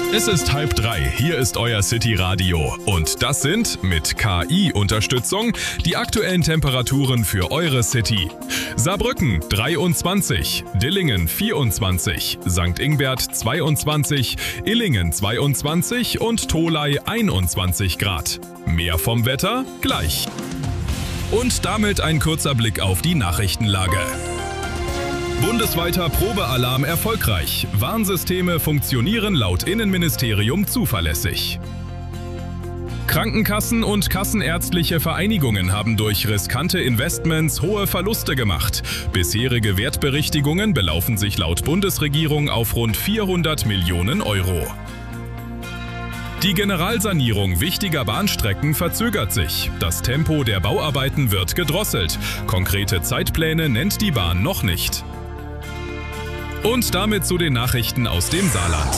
Es ist 2:30, hier ist euer City Radio und das sind, mit KI-Unterstützung, die aktuellen Temperaturen für eure City. Saarbrücken 23, Dillingen 24, St. Ingbert 22, Illingen 22 und Tholey 21 Grad. Mehr vom Wetter gleich. Und damit ein kurzer Blick auf die Nachrichtenlage. Bundesweiter Probealarm erfolgreich. Warnsysteme funktionieren laut Innenministerium zuverlässig. Krankenkassen und kassenärztliche Vereinigungen haben durch riskante Investments hohe Verluste gemacht. Bisherige Wertberichtigungen belaufen sich laut Bundesregierung auf rund 400 Millionen Euro. Die Generalsanierung wichtiger Bahnstrecken verzögert sich. Das Tempo der Bauarbeiten wird gedrosselt. Konkrete Zeitpläne nennt die Bahn noch nicht. Und damit zu den Nachrichten aus dem Saarland.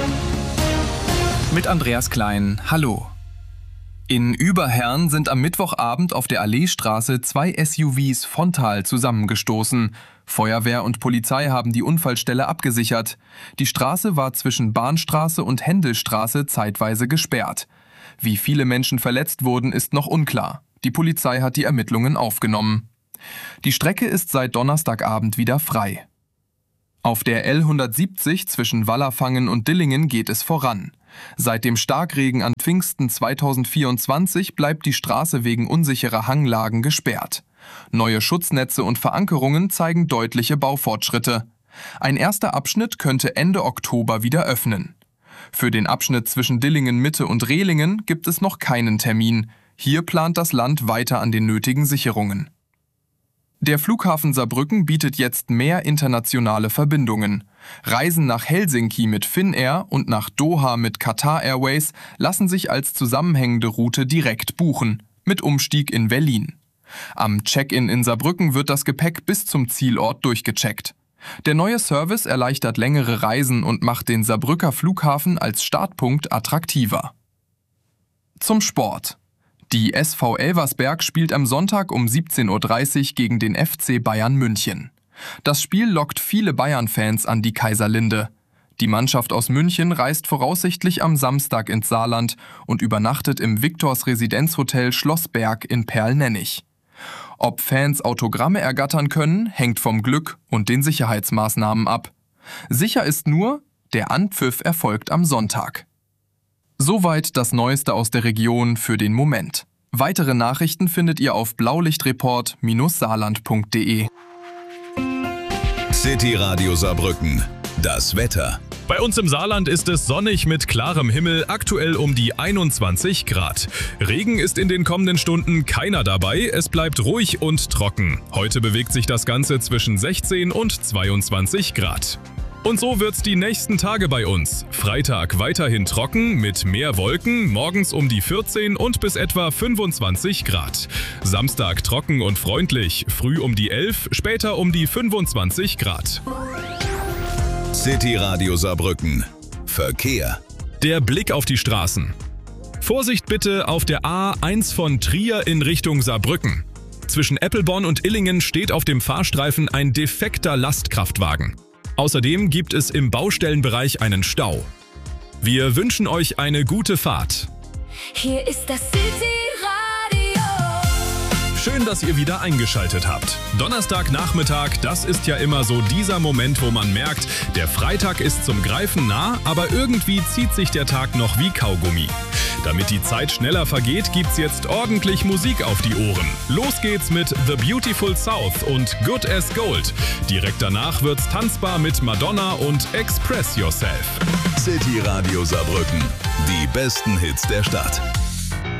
Mit Andreas Klein, hallo. In Überherrn sind am Mittwochabend auf der Alleestraße 2 SUVs frontal zusammengestoßen. Feuerwehr und Polizei haben die Unfallstelle abgesichert. Die Straße war zwischen Bahnstraße und Händelstraße zeitweise gesperrt. Wie viele Menschen verletzt wurden, ist noch unklar. Die Polizei hat die Ermittlungen aufgenommen. Die Strecke ist seit Donnerstagabend wieder frei. Auf der L170 zwischen Wallerfangen und Dillingen geht es voran. Seit dem Starkregen an Pfingsten 2024 bleibt die Straße wegen unsicherer Hanglagen gesperrt. Neue Schutznetze und Verankerungen zeigen deutliche Baufortschritte. Ein erster Abschnitt könnte Ende Oktober wieder öffnen. Für den Abschnitt zwischen Dillingen Mitte und Rehlingen gibt es noch keinen Termin. Hier plant das Land weiter an den nötigen Sicherungen. Der Flughafen Saarbrücken bietet jetzt mehr internationale Verbindungen. Reisen nach Helsinki mit Finnair und nach Doha mit Qatar Airways lassen sich als zusammenhängende Route direkt buchen, mit Umstieg in Berlin. Am Check-in in Saarbrücken wird das Gepäck bis zum Zielort durchgecheckt. Der neue Service erleichtert längere Reisen und macht den Saarbrücker Flughafen als Startpunkt attraktiver. Zum Sport. Die SV Elversberg spielt am Sonntag um 17:30 Uhr gegen den FC Bayern München. Das Spiel lockt viele Bayern-Fans an die Kaiserlinde. Die Mannschaft aus München reist voraussichtlich am Samstag ins Saarland und übernachtet im Victors Residenzhotel Schlossberg in Perlnennig. Ob Fans Autogramme ergattern können, hängt vom Glück und den Sicherheitsmaßnahmen ab. Sicher ist nur, der Anpfiff erfolgt am Sonntag. Soweit das Neueste aus der Region für den Moment. Weitere Nachrichten findet ihr auf blaulichtreport-saarland.de. City Radio Saarbrücken. Das Wetter. Bei uns im Saarland ist es sonnig mit klarem Himmel, aktuell um die 21 Grad. Regen ist in den kommenden Stunden keiner dabei, es bleibt ruhig und trocken. Heute bewegt sich das Ganze zwischen 16 und 22 Grad. Und so wird's die nächsten Tage bei uns. Freitag weiterhin trocken mit mehr Wolken, morgens um die 14 und bis etwa 25 Grad. Samstag trocken und freundlich, früh um die 11, später um die 25 Grad. City Radio Saarbrücken. Verkehr. Der Blick auf die Straßen. Vorsicht bitte auf der A1 von Trier in Richtung Saarbrücken. Zwischen Eppelborn und Illingen steht auf dem Fahrstreifen ein defekter Lastkraftwagen. Außerdem gibt es im Baustellenbereich einen Stau. Wir wünschen euch eine gute Fahrt. Hier ist das City Radio. Schön, dass ihr wieder eingeschaltet habt. Donnerstagnachmittag, das ist ja immer so dieser Moment, wo man merkt, der Freitag ist zum Greifen nah, aber irgendwie zieht sich der Tag noch wie Kaugummi. Damit die Zeit schneller vergeht, gibt's jetzt ordentlich Musik auf die Ohren. Los geht's mit The Beautiful South und Good as Gold. Direkt danach wird's tanzbar mit Madonna und Express Yourself. City Radio Saarbrücken. Die besten Hits der Stadt.